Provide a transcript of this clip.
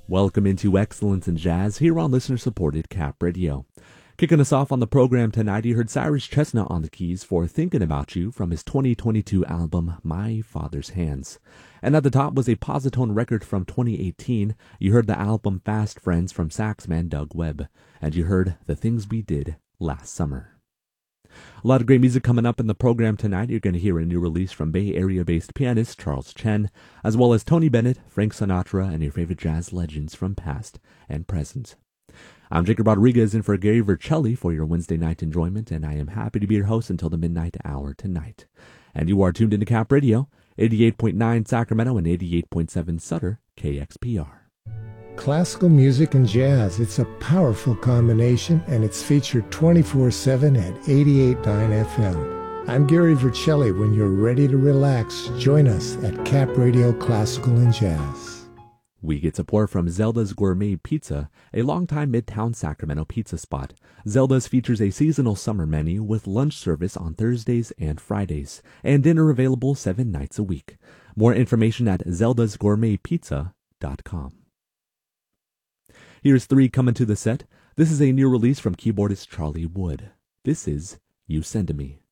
Welcome into Excellence in Jazz here on listener-supported Cap Radio. Kicking us off on the program tonight, you heard Cyrus Chestnut on the keys for Thinking About You from his 2022 album, My Father's Hands. And at the top was a Positone record from 2018. You heard the album Fast Friends from saxman Doug Webb. And you heard The Things We Did Last Summer. A lot of great music coming up in the program tonight. You're going to hear a new release from Bay Area-based pianist Charles Chen, as well as Tony Bennett, Frank Sinatra, and your favorite jazz legends from past and present. I'm Jacob Rodriguez in for Gary Vercelli for your Wednesday night enjoyment, and I am happy to be your host until the midnight hour tonight. And you are tuned into Cap Radio, 88.9 Sacramento and 88.7 Sutter, KXPR. Classical music and jazz, it's a powerful combination, and it's featured 24/7 at 88.9 FM. I'm Gary Vercelli. When you're ready to relax, join us at Cap Radio Classical and Jazz. We get support from Zelda's Gourmet Pizza, a longtime Midtown Sacramento pizza spot. Zelda's features a seasonal summer menu with lunch service on Thursdays and Fridays, and dinner available 7 nights a week. More information at zeldasgourmetpizza.com. Here's 3 coming to the set. This is a new release from keyboardist Charlie Wood. This is You Send to Me.